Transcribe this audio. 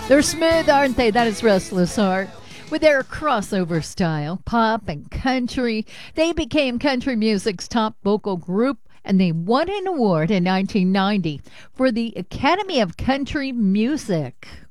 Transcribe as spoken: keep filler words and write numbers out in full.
They're smooth, aren't they? That is Restless Heart. With their crossover style, pop and country, they became country music's top vocal group, and they won an award in nineteen ninety for the Academy of Country Music.